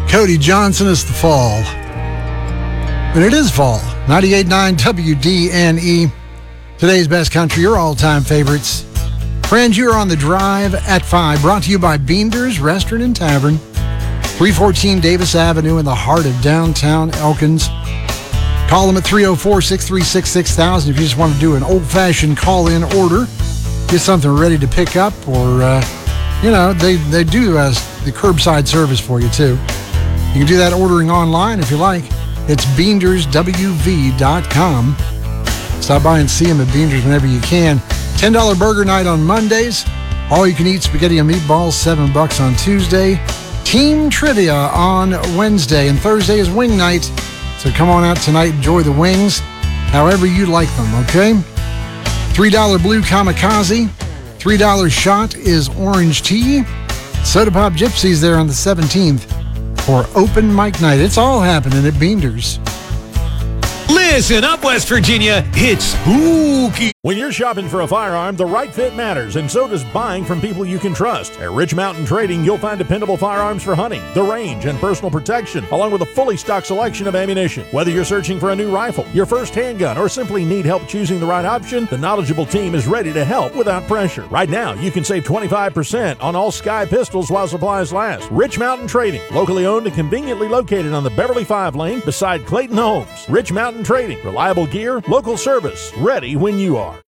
Cody Johnson, is the fall. And it is fall. 98.9 WDNE. Today's best country, your all-time favorites. Friends, you're on the drive at 5. Brought to you by Beander's Restaurant and Tavern. 314 Davis Avenue in the heart of downtown Elkins. Call them at 304-636-6000 if you just want to do an old-fashioned call-in order. Get something ready to pick up, or, they do the curbside service for you, too. You can do that ordering online if you like. It's BeandersWV.com. Stop by and see them at Beander's whenever you can. $10 burger night on Mondays. All-you-can-eat spaghetti and meatballs, $7 on Tuesday. Team trivia on Wednesday. And Thursday is wing night. So come on out tonight, enjoy the wings however you like them, okay? $3 Blue Kamikaze. $3 shot is orange tea. Soda Pop Gypsies there on the 17th for open mic night. It's all happening at Beander's. Listen up, West Virginia. It's spooky. When you're shopping for a firearm, the right fit matters, and so does buying from people you can trust. At Rich Mountain Trading, you'll find dependable firearms for hunting, the range, and personal protection, along with a fully stocked selection of ammunition. Whether you're searching for a new rifle, your first handgun, or simply need help choosing the right option, the knowledgeable team is ready to help without pressure. Right now, you can save 25% on all Sky pistols while supplies last. Rich Mountain Trading, locally owned and conveniently located on the Beverly 5 lane beside Clayton Homes. Rich Mountain Trading, reliable gear, local service, ready when you are.